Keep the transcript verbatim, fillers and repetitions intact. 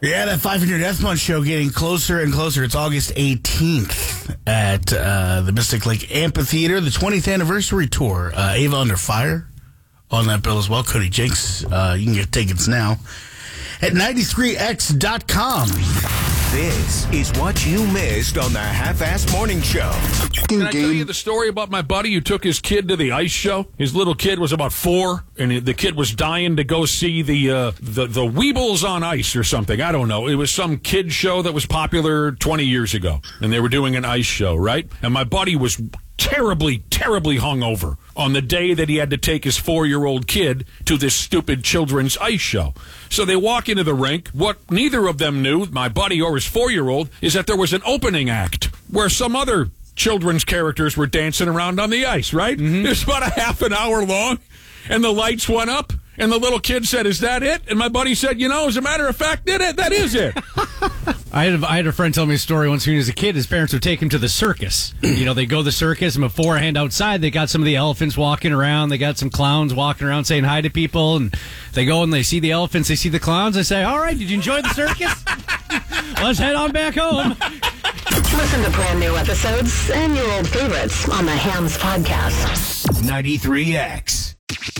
Yeah, that five hundred Death Punch show getting closer and closer. It's August eighteenth at uh, the Mystic Lake Amphitheater, the twentieth anniversary tour. Uh, Ava Under Fire on that bill as well. Cody Jinks, uh, you can get tickets now at ninety-three X dot com. This is what you missed on the Half-Ass Morning Show. Can I tell you the story about my buddy who took his kid to the ice show? His little kid was about four, and the kid was dying to go see the uh, the, the Weebles on Ice or something. I don't know. It was some kid show that was popular twenty years ago, and they were doing an ice show, right? And my buddy was terribly, terribly hungover on the day that he had to take his four-year-old kid to this stupid children's ice show. So they walk into the rink. What neither of them knew, my buddy or his four-year-old, is that there was an opening act where some other children's characters were dancing around on the ice, right? Mm-hmm. It was about a half an hour long, and the lights went up, and the little kid said, "Is that it?" And my buddy said, "You know, as a matter of fact, that it, that is it." I had, a, I had a friend tell me a story once when he was a kid. His parents would take him to the circus. You know, they go to the circus, and beforehand outside, they got some of the elephants walking around. They got some clowns walking around saying hi to people. And they go and they see the elephants, they see the clowns. They say, "All right, did you enjoy the circus? Let's head on back home." Listen to brand new episodes and your old favorites on the Hams Podcast. ninety-three X.